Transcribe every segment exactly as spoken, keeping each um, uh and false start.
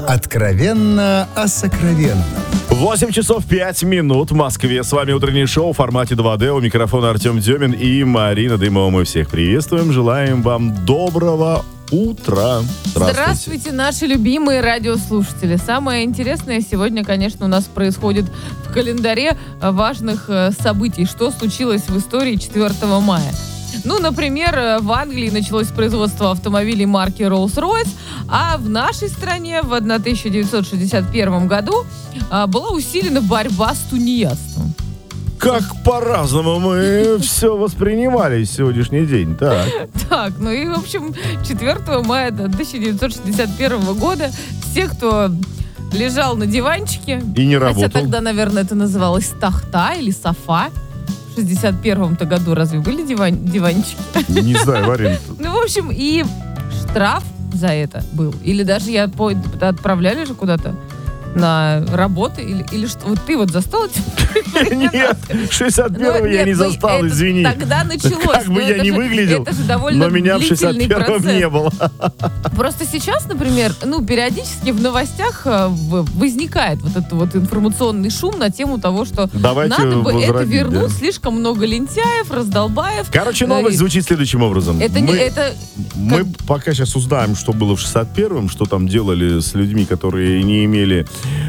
Откровенно о сокровенном. восемь часов пять минут в Москве. С вами утреннее шоу в формате два дэ. У микрофона Артем Демин и Марина Дымова. Мы всех приветствуем. Желаем вам доброго утра. Здравствуйте. Здравствуйте, наши любимые радиослушатели. Самое интересное сегодня, конечно, у нас происходит в календаре важных событий. Что случилось в истории четвёртого мая? Ну, например, в Англии началось производство автомобилей марки Rolls-Royce, а в нашей стране в тысяча девятьсот шестьдесят первом году была усилена борьба с тунеядством. Как по-разному мы все воспринимали сегодняшний день, так. Так, ну и, в общем, четвёртого мая тысяча девятьсот шестьдесят первого года все, кто лежал на диванчике, и не работал. Хотя тогда, наверное, это называлось тахта или софа. В шестьдесят первом-то году разве были диван, диванчики? Не знаю, Варин. Ну, в общем, и штраф за это был. Или даже я по, отправляли же куда-то на работы, или, или что? Вот ты вот застал эти? Нет, шестьдесят первого я не застал, извини. Тогда началось. Как бы я не выглядел, но меня в шестьдесят первом не было. Просто сейчас, например, ну, периодически в новостях возникает вот этот вот информационный шум на тему того, что надо бы это вернуть, слишком много лентяев, раздолбаев. Короче, новость звучит следующим образом. Это не это. Мы пока сейчас узнаем, что было в шестьдесят первом, что там делали с людьми, которые не имели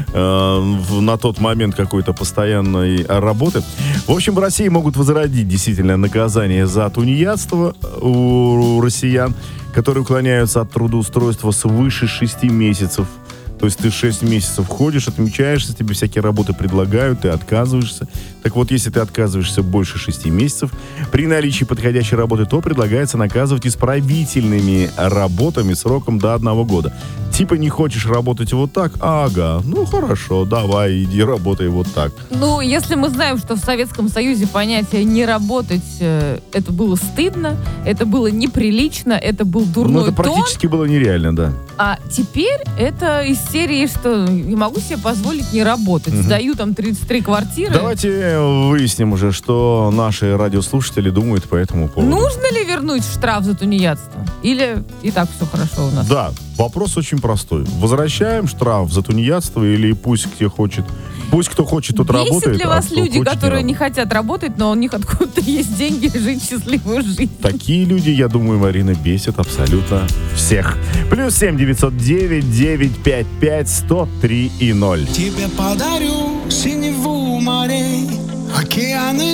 на тот момент какой-то постоянной работы. В общем, в России могут возродить действительно наказание за тунеядство у россиян, которые уклоняются от трудоустройства свыше шести месяцев. То есть ты шесть месяцев ходишь, отмечаешься, тебе всякие работы предлагают, ты отказываешься. Так вот, если ты отказываешься больше шести месяцев, при наличии подходящей работы, то предлагается наказывать исправительными работами сроком до одного года. Типа не хочешь работать вот так? Ага, ну хорошо, давай, иди работай вот так. Ну, если мы знаем, что в Советском Союзе понятие «не работать» э, это было стыдно, это было неприлично, это был дурной тон. Ну, это практически тон. было нереально, да. А теперь это из серии, что не могу себе позволить не работать. Угу. Сдаю там тридцать три квартиры. Давайте выясним уже, что наши радиослушатели думают по этому поводу. Нужно ли вернуть штраф за тунеядство? Или и так все хорошо у нас? Да, вопрос очень простой. Возвращаем штраф за тунеядство или пусть кто хочет, пусть кто хочет, тот Бесит работает. Есть ли вас а люди, хочет, которые не, не хотят работать, но у них откуда-то есть деньги жить счастливую жизнь? Такие люди, я думаю, Марина, бесит абсолютно всех. Плюс семь девятьсот девять девять пять пять сто три и ноль. Тебе подарю синеву морей, океаны